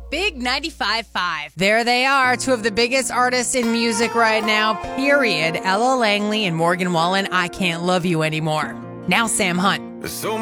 Big 95.5. There they are, two of the biggest artists in music right now, period. Ella Langley and Morgan Wallen, I Can't Love You Anymore. Now Sam Hunt. So